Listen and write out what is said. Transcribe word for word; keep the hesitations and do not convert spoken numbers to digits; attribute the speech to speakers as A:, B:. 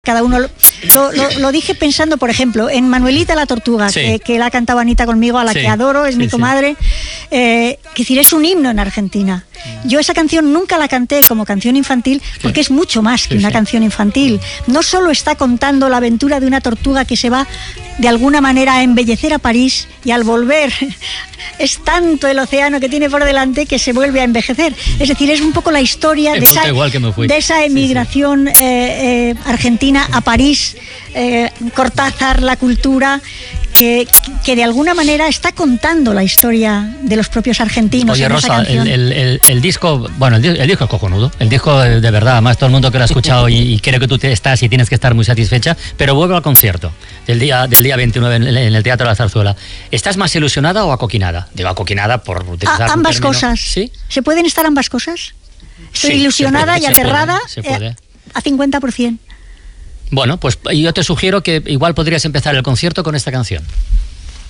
A: Cada uno lo, lo, lo, lo dije pensando, por ejemplo, en Manuelita la Tortuga, sí. que, que la ha cantado Anita conmigo, a la sí. que adoro, es sí, mi comadre. Sí. Eh, que decir, es un himno en Argentina. Yo esa canción nunca la canté como canción infantil porque sí. es mucho más que sí, una sí. canción infantil. No solo está contando la aventura de una tortuga que se va de alguna manera a embellecer a París y al volver es tanto el océano que tiene por delante que se vuelve a envejecer. Es decir, es un poco la historia de esa, de esa emigración sí, sí. Eh, eh, argentina a París, eh, Cortázar, la cultura... Que, que de alguna manera está contando la historia de los propios argentinos.
B: Oye,
A: en
B: Rosa,
A: esa canción.
B: El, el, el disco, bueno, el, el disco es cojonudo, el disco de, de verdad, además todo el mundo que lo ha escuchado y, y creo que tú te estás y tienes que estar muy satisfecha, pero vuelvo al concierto del día, del día veintinueve en, en el Teatro de la Zarzuela. ¿Estás más ilusionada o acoquinada? Digo acoquinada por utilizar
A: a, ambas
B: un término.
A: cosas.
B: ¿Sí?
A: ¿Se pueden estar ambas cosas? Estoy
B: sí,
A: ilusionada
B: se puede,
A: y aterrada
B: se puede, se puede.
A: Eh, a cincuenta por ciento.
B: Bueno, pues yo te sugiero que igual podrías empezar el concierto con esta canción.